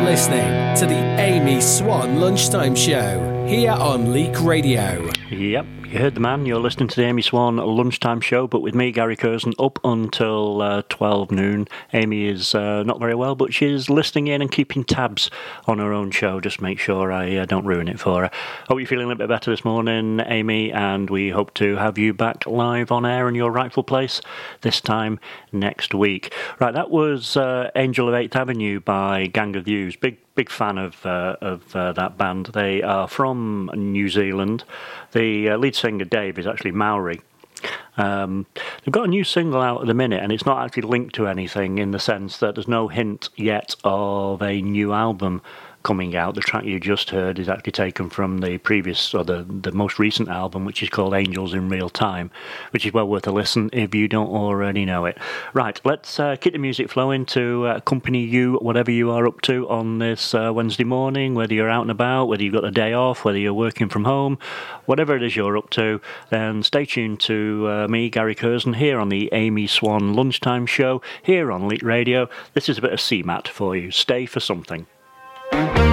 listening to the Amy Swan Lunchtime Show here on Leak Radio. Yep, you heard the man. You're listening to the Amy Swan Lunchtime Show, but with me, Gary Curzon, up until 12 noon. Amy is not very well, but she's listening in and keeping tabs on her own show. Just make sure I don't ruin it for her. Hope you're feeling a little bit better this morning, Amy, and we hope to have you back live on air in your rightful place this time next week. Right, that was Angel of 8th Avenue by Gang of Youths. Big fan of that band. They are from New Zealand. The lead singer, Dave, is actually Maori. They've got a new single out at the minute, and it's not actually linked to anything in the sense that there's no hint yet of a new album coming out. The track you just heard is actually taken from the previous, or the most recent album, which is called Angels in Real Time, which is well worth a listen if you don't already know it. Right, let's keep the music flowing to accompany you, whatever you are up to on this Wednesday morning, whether you're out and about, whether you've got a day off, whether you're working from home, whatever it is you're up to, then stay tuned to me, Gary Curzon, here on the Amy Swan Lunchtime Show, here on Leak Radio. This is a bit of CMAT for you. Stay for something.